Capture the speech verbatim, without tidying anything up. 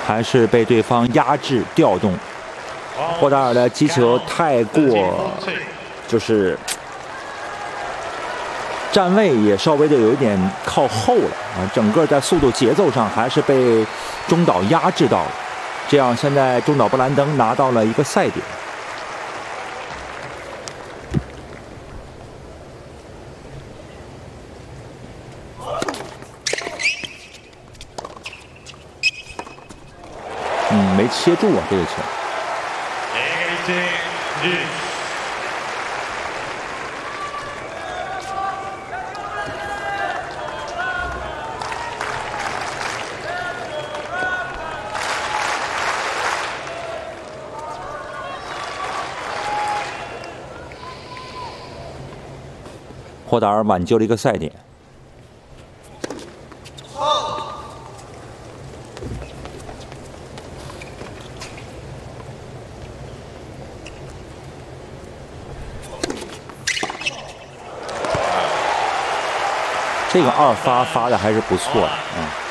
还是被对方压制调动。霍达尔的击球太过，就是站位也稍微的有一点靠后了啊，整个在速度节奏上还是被中岛压制到了。这样，现在中岛布兰登拿到了一个赛点。嗯，没切住啊，这个球。霍达尔挽救了一个赛点。这个二发发的还是不错的啊。